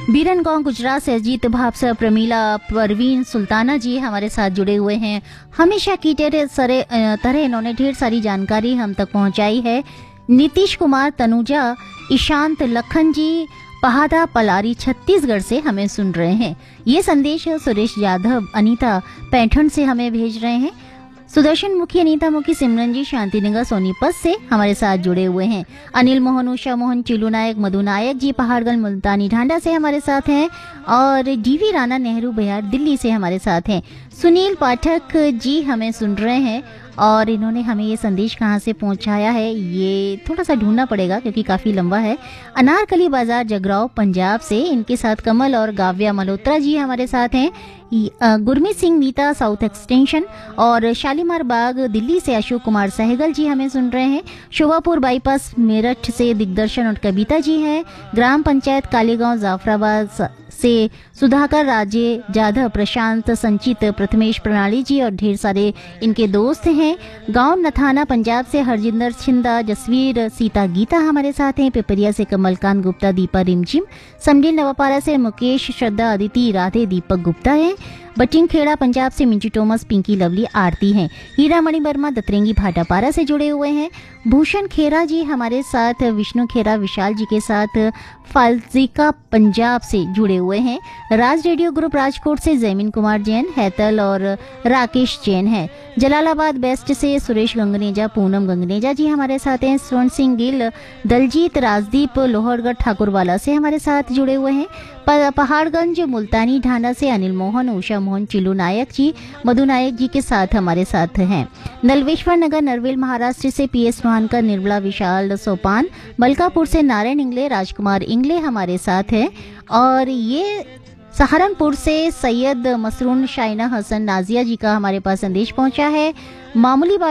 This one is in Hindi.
बीरन गांव गुजरात से अजीत भापसा, प्रमीला, परवीन, सुल्ताना जी हमारे साथ जुड़े हुए हैं। हमेशा की तरह इन्होंने ढेर सारी जानकारी हम तक पहुंचाई है। नीतीश कुमार, तनुजा, ईशांत, लखन जी पहाड़ा पलारी छत्तीसगढ़ से हमें सुन रहे हैं। ये संदेश सुरेश यादव, अनीता पैठण से हमें भेज रहे हैं। सुदर्शन मुखी, अनीता मुखी, सिमरन जी शांतिनगर सोनीपत से हमारे साथ जुड़े हुए हैं। अनिल मोहन, उषा मोहन, चिलू नायक, मधु नायक जी पहाड़गंज मुल्तानी ढांडा से हमारे साथ हैं। और डीवी राणा, नेहरू बिहार दिल्ली से हमारे साथ हैं। सुनील पाठक जी हमें सुन रहे हैं और इन्होंने हमें ये संदेश कहाँ से पहुंचाया है ये थोड़ा सा ढूंढना पड़ेगा क्योंकि काफ़ी लंबा है। अनारकली बाजार, जगराव, पंजाब से इनके साथ कमल और गाव्या मल्होत्रा जी हमारे साथ हैं। गुरमीत सिंह, नीता, साउथ एक्सटेंशन और शालीमार बाग दिल्ली से अशोक कुमार सहगल जी हमें सुन रहे हैं। शोभापुर बाईपास मेरठ से दिग्दर्शन और कविता जी हैं। ग्राम पंचायत कालीगांव जाफराबाद से सुधाकर, राजे जाधव, प्रशांत, संचित, प्रथमेश, प्रणाली जी और ढेर सारे इनके दोस्त हैं। गांव नथाना पंजाब से हरजिंदर छिंदा, जसवीर, सीता, गीता हमारे साथ हैं। पिपरिया से कमलकांत गुप्ता, दीपा रिमझिम। समडील नवापारा से मुकेश, श्रद्धा, अदिति, राधे, दीपक गुप्ता हैं। बटिंग खेड़ा पंजाब से मिंटू टोमस, पिंकी, लवली, आरती हैं। हीरामणि वर्मा दतरेंगी भाटापारा से जुड़े हुए हैं। भूषण खेरा जी हमारे साथ, विष्णु खेरा विशाल जी के साथ फाजिका पंजाब से जुड़े हुए हैं। राज रेडियो ग्रुप राजकोट से जैमिन कुमार जैन, हैतल और राकेश जैन हैं। जलालाबाद वेस्ट से सुरेश गंगनेजा, पूनम गंगनेजा जी हमारे साथ हैं। स्वर्ण सिंह गिल, दलजीत, राजदीप, लोहरगढ़ ठाकुरवाला से हमारे साथ जुड़े हुए हैं। पहाड़गंज मुल्तानी ढांडा से अनिल मोहन, उषा मोहन, चिलू नायक जी, मधु नायक जी के साथ हमारे साथ हैं। नलवेश्वर नगर, नरवेल महाराष्ट्र से पीएस महानकर, निर्मला, विशाल, सोपान। मलकापुर से नारायण इंगले, राजकुमार इंगले हमारे साथ हैं। और ये सहारनपुर से सैयद मसरून, शाइना हसन, नाजिया जी का हमारे पास संदेश पहुंचा है। मामूली